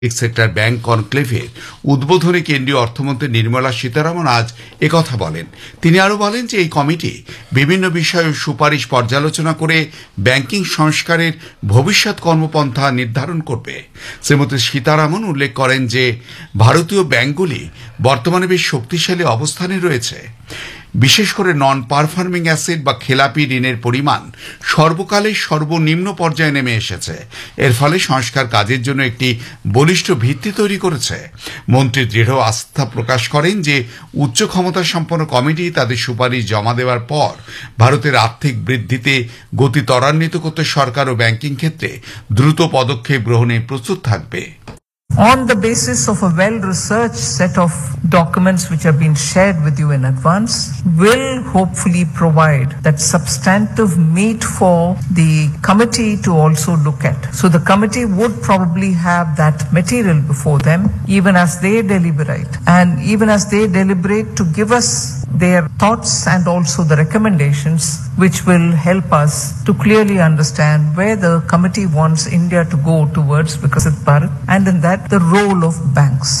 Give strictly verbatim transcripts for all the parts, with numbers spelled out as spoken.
Sector bank কনক্লেভের উদ্বোধনে কেন্দ্রীয় অর্থমন্ত্রী নির্মলা সীতারামন আজ একথা বলেন। তিনি আরো বলেন যে এই কমিটি বিভিন্ন বিষয়ে সুপারিশ পর্যালোচনা করে ব্যাংকিং সংস্কারের ভবিষ্যৎ কর্মপন্থা নির্ধারণ করবে। শ্রীমতী সীতারামন উল্লেখ করেন যে ভারতীয় ব্যাংকগুলি বর্তমানে বেশ শক্তিশালী অবস্থানে রয়েছে। বিশেষ করে নন পারফর্মিং অ্যাসেট বা খেলাপি ঋণের পরিমাণ সর্বকালের সর্বনিম্ন পর্যায়ে নেমে এসেছে। এর ফলে সংস্কার কাজের জন্য একটি বলিষ্ঠ ভিত্তি তৈরি করেছে। মন্ত্রী দৃঢ় আস্থা প্রকাশ করেন যে উচ্চ ক্ষমতা সম্পন্ন কমিটি তাদের সুপারিশ জমা দেওয়ার পর ভারতের আর্থিক বৃদ্ধিতে গতি ত্বরান্বিত করতে সরকার ও ব্যাংকিং ক্ষেত্রে দ্রুত পদক্ষেপ গ্রহণে প্রস্তুত থাকবে। On the basis of a well-researched set of documents which have been shared with you in advance, will hopefully provide that substantive meat for the committee to also look at. So the committee would probably have that material before them, even as they deliberate. And even as they deliberate to give us their thoughts and also the recommendations which will help us to clearly understand where the committee wants India to go towards Viksit Bharat, and in that the role of banks.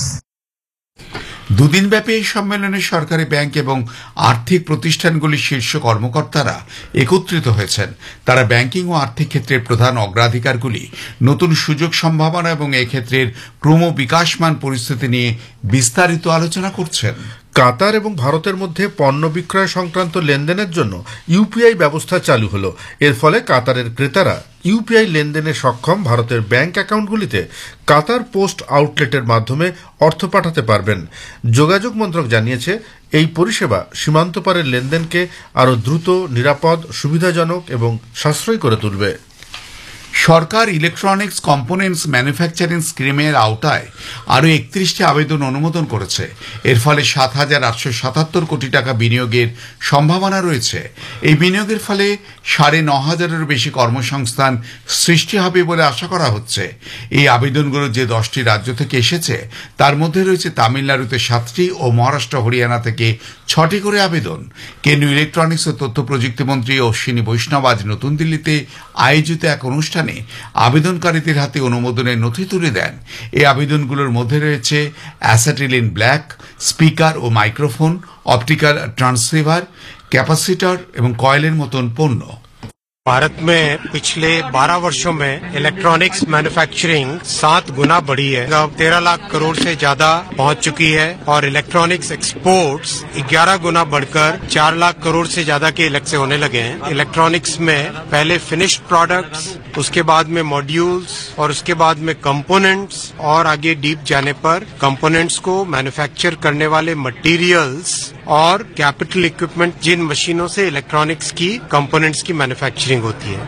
দুদিন ব্যাপী এই সম্মেলনে সরকারি bank এবং আর্থিক প্রতিষ্ঠানগুলির শীর্ষ কর্মকর্তারা একত্রিত হয়েছেন। তারা ব্যাংকিং ও আর্থিক ক্ষেত্রের প্রধান অগ্রাধিকারগুলি, নতুন সুযোগ সম্ভাবনা এবং এক্ষেত্রের ক্রমবিকাশমান পরিস্থিতি নিয়ে বিস্তারিত আলোচনা করছেন। কাতার এবং ভারতের মধ্যে পণ্য বিক্রয় সংক্রান্ত লেনদেনের জন্য ইউপিআই ব্যবস্থা চালু হলো। এর ফলে কাতারের ক্রেতারা ইউপিআই লেনদেনে সক্ষম ভারতের ব্যাংক অ্যাকাউন্টগুলিতে কাতার পোস্ট আউটলেটের মাধ্যমে অর্থ পাঠাতে পারবেন। যোগাযোগ মন্ত্রক জানিয়েছে এই পরিষেবা সীমান্ত পারের লেনদেনকে আরও দ্রুত, নিরাপদ, সুবিধাজনক এবং সাশ্রয়ী করে তুলবে। সরকার ইলেকট্রনিক্স কম্পোনেন্টস ম্যানুফ্যাকচারিং স্কিমের আওতায় আরও একত্রিশটি আবেদন অনুমোদন করেছে। এর ফলে সাত হাজার আটশো সাতাত্তর কোটি টাকা বিনিয়োগের সম্ভাবনা রয়েছে। এই বিনিয়োগের ফলে সাড়ে ন হাজারেরও বেশি কর্মসংস্থান সৃষ্টি হবে বলে আশা করা হচ্ছে। এই আবেদনগুলো যে দশটি রাজ্য থেকে এসেছে তার মধ্যে রয়েছে তামিলনাড়ুতে সাতটি ও মহারাষ্ট্র, হরিয়ানা থেকে ছটি করে আবেদন। কেন্দ্রীয় ইলেকট্রনিক্স ও তথ্য প্রযুক্তি মন্ত্রী অশ্বিনী বৈষ্ণব আজ নতুন দিল্লিতে আয়োজিত এক অনুষ্ঠানে আবেদনকারীদের হাতে অনুমোদনের নথি তুলে দেন। এই আবেদনগুলোর মধ্যে রয়েছে অ্যাসেটিলিন ব্ল্যাক, স্পিকার ও মাইক্রোফোন, অপটিক্যাল ট্রান্সসিভার, ক্যাপাসিটর এবং কয়েলের মতন পণ্য। भारत में पिछले बारह वर्षों में इलेक्ट्रॉनिक्स मैन्युफैक्चरिंग सात गुना बढ़ी है। अब तेरह लाख करोड़ से ज्यादा पहुंच चुकी है और इलेक्ट्रॉनिक्स एक्सपोर्ट्स ग्यारह गुना बढ़कर चार लाख करोड़ से ज्यादा के इलेक्ट से होने लगे हैं। इलेक्ट्रॉनिक्स में पहले फिनिश्ड प्रोडक्ट्स, उसके बाद में मॉड्यूल्स और उसके बाद में कंपोनेंट्स, और आगे डीप जाने पर कंपोनेंट्स को मैन्युफैक्चर करने वाले मटेरियल्स और कैपिटल इक्विपमेंट, जिन मशीनों से इलेक्ट्रॉनिक्स की कंपोनेंट्स की मैन्युफैक्चरिंग होती है।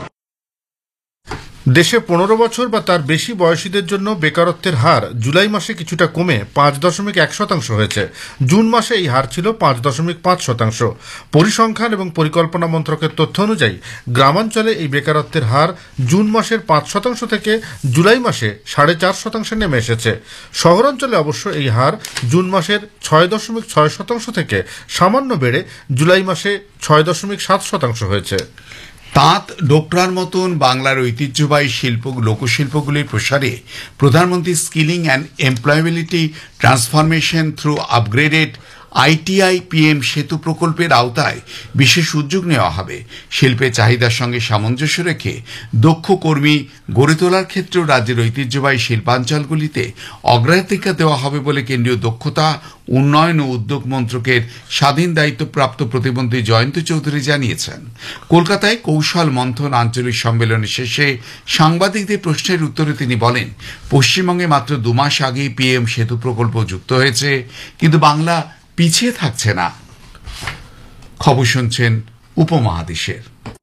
দেশে পনেরো বছর বা তার বেশি বয়সীদের জন্য বেকারত্বের হার জুলাই মাসে কিছুটা কমে পাঁচ দশমিক এক শতাংশ হয়েছে। জুন মাসে এই হার ছিল পাঁচ দশমিক পাঁচ শতাংশ। পরিসংখ্যান এবং পরিকল্পনা মন্ত্রকের তথ্য অনুযায়ী গ্রামাঞ্চলে এই বেকারত্বের হার জুন মাসের পাঁচ শতাংশ থেকে জুলাই মাসে সাড়ে চার শতাংশে নেমে এসেছে। শহরাঞ্চলে অবশ্য এই হার জুন মাসের ছয় দশমিক ছয় শতাংশ থেকে সামান্য বেড়ে জুলাই মাসে ছয় দশমিক সাত শতাংশ হয়েছে। তাঁত, ডোকরার মতন বাংলার ঐতিহ্যবাহী শিল্প লোকশিল্পগুলির প্রসারে প্রধানমন্ত্রী skilling and employability transformation through upgraded ITI PM সেতু প্রকল্পের আওতায় বিশেষ উদ্যোগ নেওয়া হবে। শিল্পের চাহিদার সঙ্গে সামঞ্জস্য রেখে দক্ষ কর্মী গড়ে তোলার ক্ষেত্রেও রাজ্যের ঐতিহ্যবাহী শিল্পাঞ্চলগুলিতে অগ্রাধিকার দেওয়া হবে বলে কেন্দ্রীয় দক্ষতা উন্নয়ন ও উদ্যোগ মন্ত্রকের স্বাধীন দায়িত্বপ্রাপ্ত প্রতিমন্ত্রী জয়ন্ত চৌধুরী জানিয়েছেন। কলকাতায় কৌশল মন্থন আঞ্চলিক সম্মেলনের শেষে সাংবাদিকদের প্রশ্নের উত্তরে তিনি বলেন, পশ্চিমবঙ্গে মাত্র দু মাস আগেই পিএম সেতু প্রকল্প যুক্ত হয়েছে, কিন্তু বাংলা পিছিয়ে থাকছে না। খবর শুনছেন উপমহাদেশের।